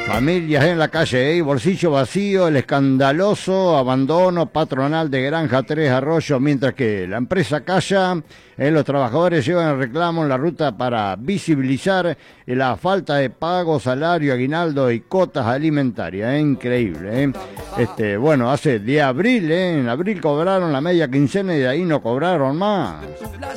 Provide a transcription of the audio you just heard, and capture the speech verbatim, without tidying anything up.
Familias en la calle, ¿eh? Bolsillo vacío, el escandaloso abandono patronal de Granja Tres Arroyos, mientras que la empresa calla, ¿eh? Los trabajadores llevan el reclamo en la ruta para visibilizar la falta de pago, salario, aguinaldo y cotas alimentarias, ¿eh? Increíble, ¿eh? Este, bueno, hace de abril, ¿eh? En abril cobraron la media quincena y de ahí no cobraron más.